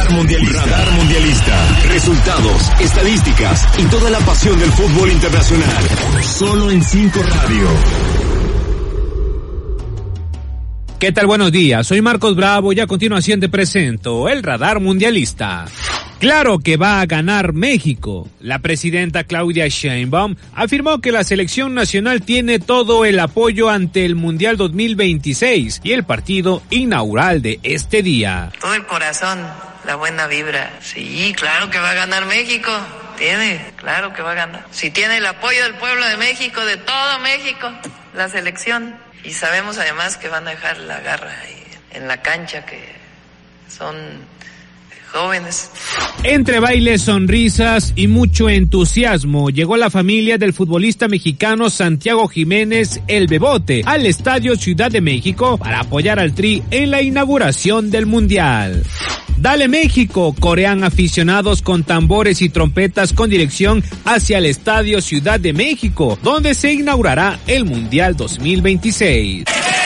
Radar Mundialista. Radar Mundialista. Resultados, estadísticas y toda la pasión del fútbol internacional. Solo en 5 Radio. ¿Qué tal? Buenos días, soy Marcos Bravo y a continuación te presento el Radar Mundialista. Claro que va a ganar México. La presidenta Claudia Sheinbaum afirmó que la selección nacional tiene todo el apoyo ante el Mundial 2026 y el partido inaugural de este día. Todo el corazón, la buena vibra. Sí, claro que va a ganar México. Claro que va a ganar. Si tiene el apoyo del pueblo de México, de todo México, la selección. Y sabemos además que van a dejar la garra ahí en la cancha, que son jóvenes. Entre bailes, sonrisas y mucho entusiasmo, llegó la familia del futbolista mexicano Santiago Jiménez, el Bebote, al Estadio Ciudad de México para apoyar al Tri en la inauguración del Mundial. Dale México, corean aficionados con tambores y trompetas con dirección hacia el Estadio Ciudad de México, donde se inaugurará el Mundial 2026.